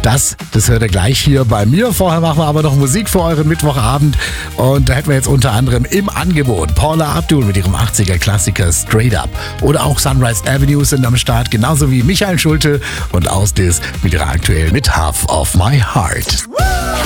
Das hört ihr gleich hier bei mir. Vorher machen wir aber noch Musik für euren Mittwochabend. Und da hätten wir jetzt unter anderem im Angebot Paula Abdul mit ihrem 80er-Klassiker Straight Up. Oder auch Sunrise Avenue sind am Start, genauso wie Michael Schulte und Ausdis mit ihrer aktuellen mit Half of My Heart.